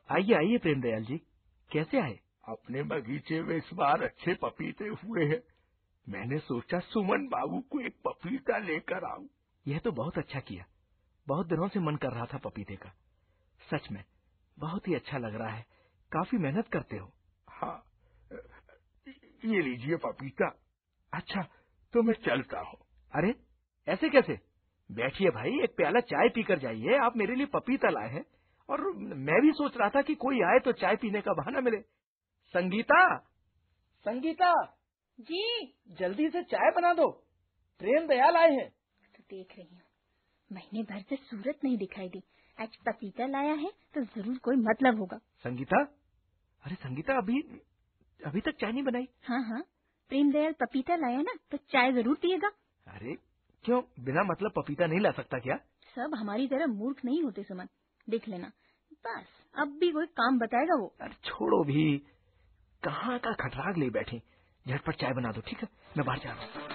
आइए आइए प्रेमदयाल जी, कैसे आए? अपने बगीचे में इस बार अच्छे पपीते हुए हैं। मैंने सोचा सुमन बाबू को एक पपीता लेकर आऊं। यह तो बहुत अच्छा किया। बहुत दिनों से मन कर रहा था पपीते का। सच में बहुत ही अच्छा लग रहा है। काफी मेहनत करते हो। हाँ, ये लीजिए पपीता। अच्छा, तो मैं चलता हूँ। अरे ऐसे कैसे? बैठिए भाई, एक प्याला चाय पीकर जाइए। आप मेरे लिए पपीता लाए हैं और मैं भी सोच रहा था कि कोई आए तो चाय पीने का बहाना मिले। संगीता, संगीता जी। जल्दी से चाय बना दो, प्रेमदयाल आए हैं। तो देख रही हूँ, महीने भर से सूरत नहीं दिखाई दी। आज पपीता लाया है तो जरूर कोई मतलब होगा। संगीता, अरे संगीता, अभी तक चाय नहीं बनाई? हाँ हाँ, प्रेमदयाल पपीता लाया ना तो चाय जरूर पिएगा। अरे क्यों, बिना मतलब पपीता नहीं ला सकता क्या? सब हमारी तरह मूर्ख नहीं होते सुमन, देख लेना। बस अब भी कोई काम बताएगा वो। अरे छोड़ो भी, कहाँ का खटराग ले बैठी। झटपट चाय बना दो, ठीक है? मैं बाहर जा रहा हूँ।